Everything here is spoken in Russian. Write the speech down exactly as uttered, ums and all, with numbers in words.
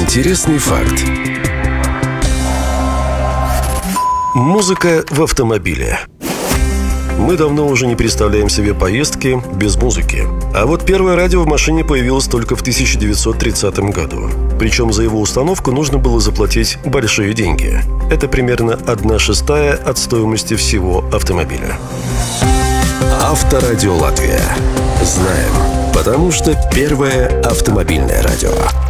Интересный факт. Музыка в автомобиле. Мы давно уже не представляем себе поездки без музыки. А вот первое радио в машине появилось только в тысяча девятьсот тридцатом году. Причем за его установку нужно было заплатить большие деньги. Это примерно одна шестая от стоимости всего автомобиля. Авторадио Латвия. Знаем, потому что первое автомобильное радио.